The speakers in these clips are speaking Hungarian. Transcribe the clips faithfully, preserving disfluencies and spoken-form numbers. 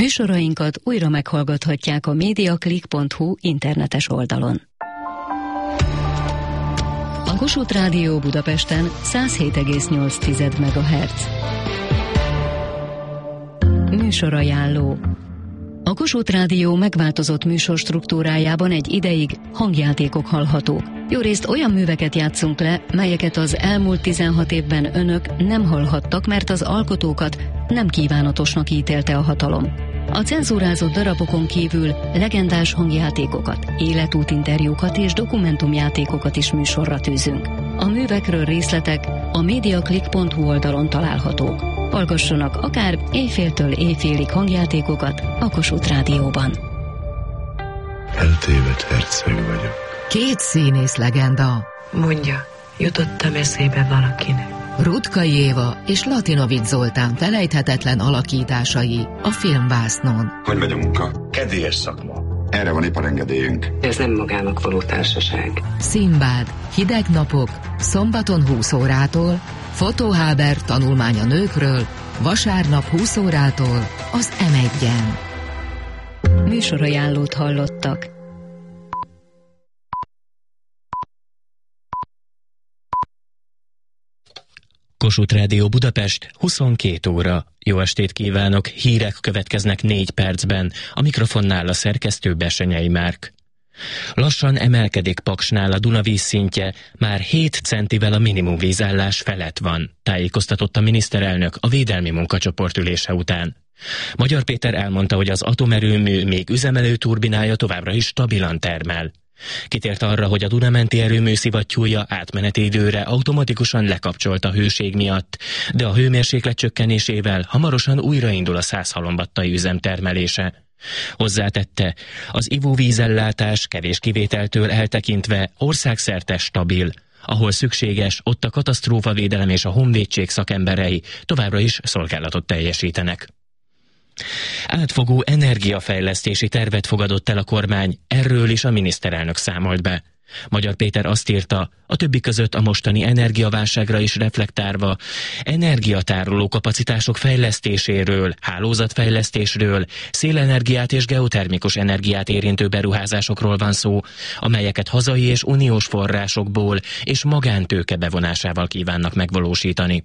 Műsorainkat újra meghallgathatják a mediaclick pont hu internetes oldalon. A Kossuth Rádió Budapesten száz hét egész nyolc megahertz. Műsorajánló. A Kossuth Rádió megváltozott műsorstruktúrájában egy ideig hangjátékok hallhatók. Jórészt olyan műveket játszunk le, melyeket az elmúlt tizenhat évben önök nem hallhattak, mert az alkotókat nem kívánatosnak ítélte a hatalom. A cenzúrázott darabokon kívül legendás hangjátékokat, életútinterjúkat és dokumentumjátékokat is műsorra tűzünk. A művekről részletek a mediaclick pont hu oldalon találhatók. Hallgassanak akár éjféltől éjfélig hangjátékokat a Kossuth Rádióban. Eltévedt herceg vagyok. Két színész legenda. Mondja, jutottam eszébe valakinek. Ruttkai Éva és Latinovics Zoltán felejthetetlen alakításai a filmvásznon. Hogy megy a munka? Kedélyes szakma. Erre van iparengedélyünk. Ez nem magának való társaság. Szimbád, hideg napok, szombaton húsz órától, Fotóháber tanulmány a nőkről, vasárnap húsz órától az em egyen. Műsorajánlót hallottak. Kossuth Rádió Budapest, huszonkét óra. Jó estét kívánok, hírek következnek négy percben. A mikrofonnál a szerkesztő Bessenyei Márk. Lassan emelkedik Paksnál a Duna vízszintje, már hét centivel a minimumvízállás felett van, tájékoztatott a miniszterelnök a védelmi munkacsoport ülése után. Magyar Péter elmondta, hogy az atomerőmű még üzemelő turbinája továbbra is stabilan termel. Kitért arra, hogy a Dunamenti erőmű szivattyúja átmeneti időre automatikusan lekapcsolt a hőség miatt, de a hőmérséklet csökkenésével hamarosan újraindul a százhalombattai üzem termelése. Hozzátette, az ivóvízellátás kevés kivételtől eltekintve országszerte stabil. Ahol szükséges, ott a katasztrófavédelem és a honvédség szakemberei továbbra is szolgálatot teljesítenek. Átfogó energiafejlesztési tervet fogadott el a kormány, erről is a miniszterelnök számolt be. Magyar Péter azt írta, a többi között a mostani energiaválságra is reflektálva, energiatároló kapacitások fejlesztéséről, hálózatfejlesztésről, szélenergiát és geotermikus energiát érintő beruházásokról van szó, amelyeket hazai és uniós forrásokból és magántőke bevonásával kívánnak megvalósítani.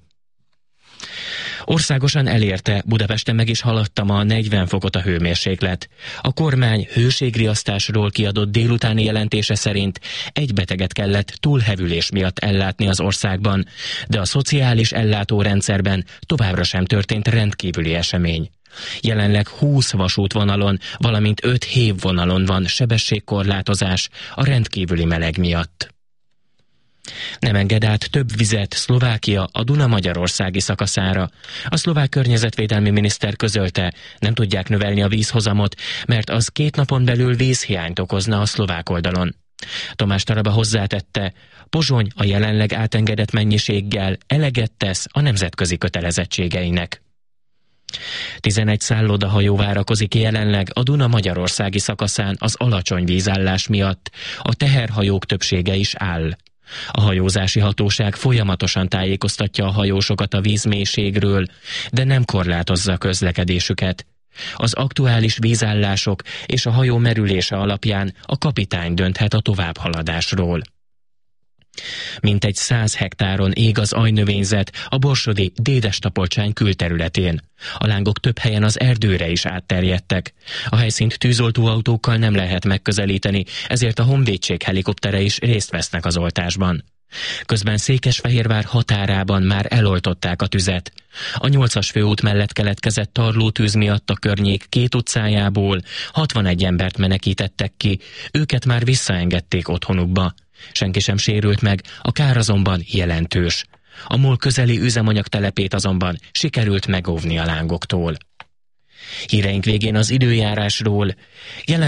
Országosan elérte, Budapesten meg is haladta ma a negyven fokot a hőmérséklet. A kormány hőségriasztásról kiadott délutáni jelentése szerint egy beteget kellett túlhevülés miatt ellátni az országban, de a szociális ellátórendszerben továbbra sem történt rendkívüli esemény. Jelenleg húsz vasútvonalon, valamint öt hévvonalon van sebességkorlátozás a rendkívüli meleg miatt. Nem enged át több vizet Szlovákia a Duna-magyarországi szakaszára. A szlovák környezetvédelmi miniszter közölte, nem tudják növelni a vízhozamot, mert az két napon belül vízhiányt okozna a szlovák oldalon. Tomás Taraba hozzátette, Pozsony a jelenleg átengedett mennyiséggel eleget tesz a nemzetközi kötelezettségeinek. tizenegy szállodahajó várakozik jelenleg a Duna-magyarországi szakaszán az alacsony vízállás miatt, a teherhajók többsége is áll. A hajózási hatóság folyamatosan tájékoztatja a hajósokat a vízmélységről, de nem korlátozza a közlekedésüket. Az aktuális vízállások és a hajó merülése alapján a kapitány dönthet a továbbhaladásról. Mintegy száz hektáron ég az ajnövényzet a borsodi Dédestapolcsány külterületén. A lángok több helyen az erdőre is átterjedtek. A helyszínt tűzoltóautókkal nem lehet megközelíteni, ezért a honvédség helikoptere is részt vesznek az oltásban. Közben Székesfehérvár határában már eloltották a tüzet. A nyolcas főút mellett keletkezett tarlótűz miatt a környék két utcájából hatvanegy embert menekítettek ki, őket már visszaengedték otthonukba. Senki sem sérült meg, a kár azonban jelentős. A MOL közeli üzemanyagtelepét azonban sikerült megóvni a lángoktól. Híreink végén az időjárásról. Jelen